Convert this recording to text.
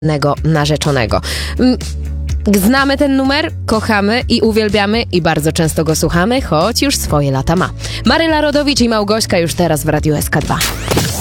narzeczonego. Znamy ten numer, kochamy i uwielbiamy i bardzo często go słuchamy, choć już swoje lata ma. Maryla Rodowicz i Małgośka już teraz w Radiu SK2.